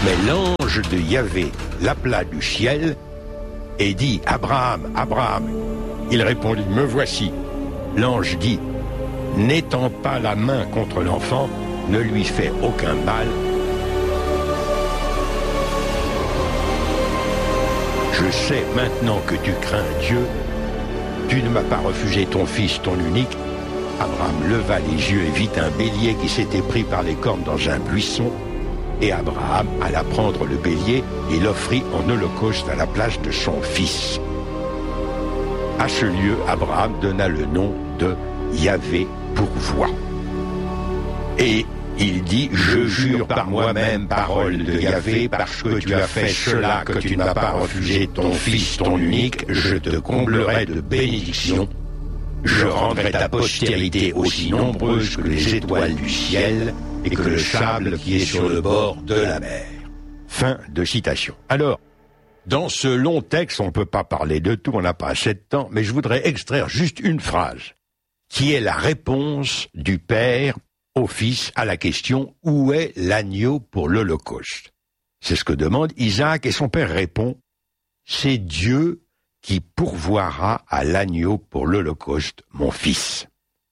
Mais l'ange de Yahvé l'appela du ciel et dit « Abraham, Abraham !» Il répondit « Me voici !» L'ange dit « N'étends pas la main contre l'enfant, ne lui fais aucun mal. Je sais maintenant que tu crains Dieu. Tu ne m'as pas refusé ton fils, ton unique. » Abraham leva les yeux et vit un bélier qui s'était pris par les cornes dans un buisson. Et Abraham alla prendre le bélier et l'offrit en holocauste à la place de son fils. À ce lieu, Abraham donna le nom de Yahvé pourvoit. Et il dit, je jure par moi-même, parole de Yahvé, parce que tu as fait cela, que tu ne m'as pas refusé ton fils, ton unique, je te comblerai de bénédictions. Je rendrai ta postérité aussi nombreuse que les étoiles du ciel et que le sable qui est sur le bord de la mer. Fin de citation. Alors, dans ce long texte, on ne peut pas parler de tout, on n'a pas assez de temps, mais je voudrais extraire juste une phrase, qui est la réponse du Père au Fils à la question « Où est l'agneau pour l'Holocauste ?» C'est ce que demande Isaac et son père répond « C'est Dieu qui pourvoira à l'agneau pour l'Holocauste, mon fils. »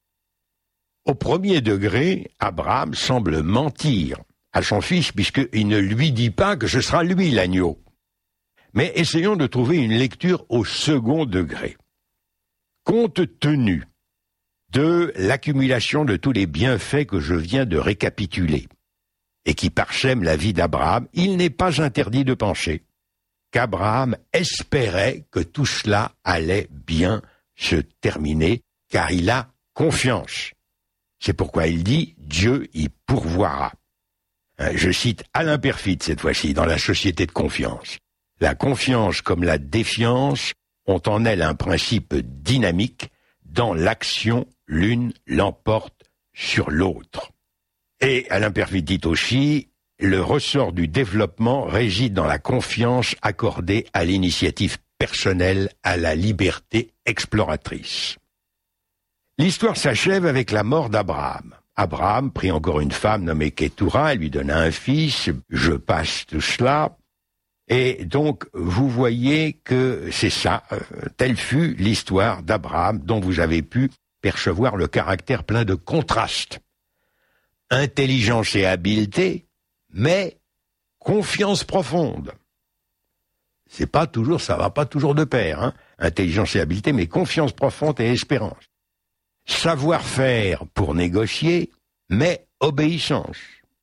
Au premier degré, Abraham semble mentir à son fils puisqu'il ne lui dit pas que ce sera lui l'agneau. Mais essayons de trouver une lecture au second degré. Compte tenu de l'accumulation de tous les bienfaits que je viens de récapituler et qui parsèment la vie d'Abraham, il n'est pas interdit de penser qu'Abraham espérait que tout cela allait bien se terminer, car il a confiance. C'est pourquoi il dit « Dieu y pourvoira ». Je cite Alain Perfit cette fois-ci, dans La Société de confiance. La confiance comme la défiance ont en elle un principe dynamique. Dans l'action, l'une l'emporte sur l'autre. Et Alain Perfit dit aussi, le ressort du développement réside dans la confiance accordée à l'initiative personnelle, à la liberté exploratrice. L'histoire s'achève avec la mort d'Abraham. Abraham prit encore une femme nommée Kétoura, elle lui donna un fils, je passe tout cela. Et donc, vous voyez que c'est ça, telle fut l'histoire d'Abraham dont vous avez pu percevoir le caractère plein de contrastes. Intelligence et habileté, mais confiance profonde. C'est pas toujours, ça va pas toujours de pair, hein. Intelligence et habileté, mais confiance profonde et espérance. Savoir-faire pour négocier, mais obéissance.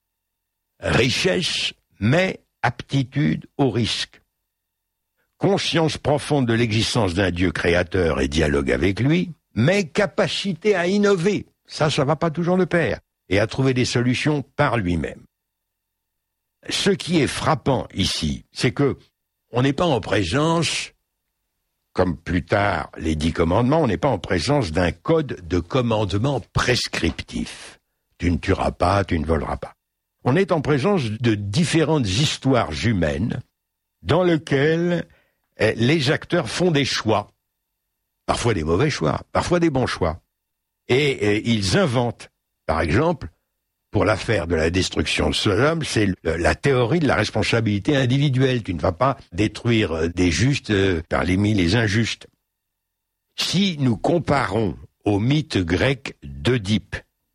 Richesse, mais aptitude au risque. Conscience profonde de l'existence d'un Dieu créateur et dialogue avec lui, mais capacité à innover, ça va pas toujours de pair, et à trouver des solutions par lui-même. Ce qui est frappant ici, c'est que on n'est pas en présence, comme plus tard les 10 commandements, on n'est pas en présence d'un code de commandement prescriptif. Tu ne tueras pas, tu ne voleras pas. On est en présence de différentes histoires humaines dans lesquelles les acteurs font des choix, parfois des mauvais choix, parfois des bons choix, et ils inventent. Par exemple, pour l'affaire de la destruction de Sodome, c'est la théorie de la responsabilité individuelle. Tu ne vas pas détruire des justes parmi les injustes. Si nous comparons au mythe grec d'Œdipe,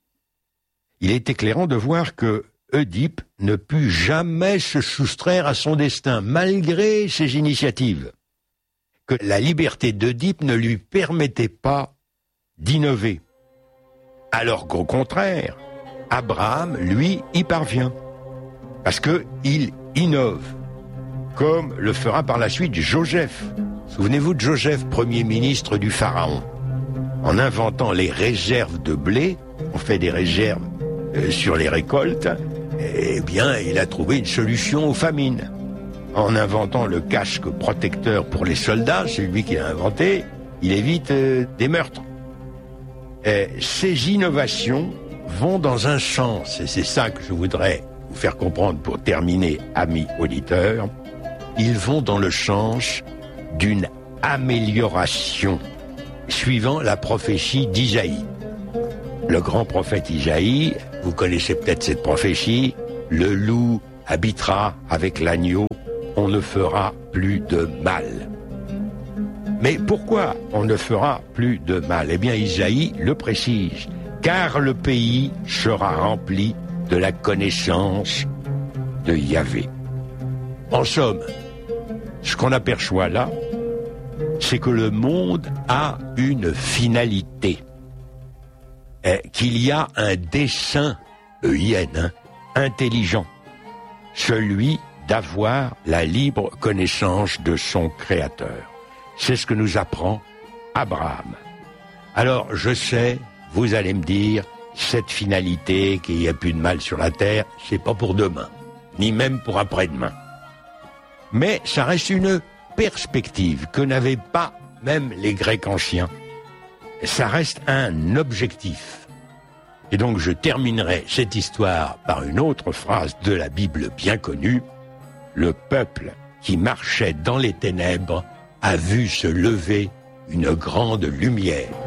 il est éclairant de voir que Œdipe ne put jamais se soustraire à son destin, malgré ses initiatives. Que la liberté d'Œdipe ne lui permettait pas d'innover. Alors qu'au contraire, Abraham, lui, y parvient. Parce qu'il innove, comme le fera par la suite Joseph. Souvenez-vous de Joseph, premier ministre du Pharaon. En inventant les réserves de blé, on fait des réserves sur les récoltes, eh bien, il a trouvé une solution aux famines. En inventant le casque protecteur pour les soldats, c'est lui qui l'a inventé, il évite des meurtres. Ces innovations vont dans un sens, et c'est ça que je voudrais vous faire comprendre pour terminer, amis auditeurs, ils vont dans le sens d'une amélioration, suivant la prophétie d'Isaïe. Le grand prophète Isaïe, vous connaissez peut-être cette prophétie, le loup habitera avec l'agneau, on ne fera plus de mal. Mais pourquoi on ne fera plus de mal? Eh bien, Isaïe le précise. Car le pays sera rempli de la connaissance de Yahvé. En somme, ce qu'on aperçoit là, c'est que le monde a une finalité, qu'il y a un dessein, EIN, intelligent, celui d'avoir la libre connaissance de son Créateur. C'est ce que nous apprend Abraham. Alors, je sais, vous allez me dire, cette finalité, qu'il n'y a plus de mal sur la terre, c'est pas pour demain, ni même pour après-demain. Mais ça reste une perspective que n'avaient pas même les Grecs anciens. Ça reste un objectif. Et donc je terminerai cette histoire par une autre phrase de la Bible bien connue. Le peuple qui marchait dans les ténèbres a vu se lever une grande lumière.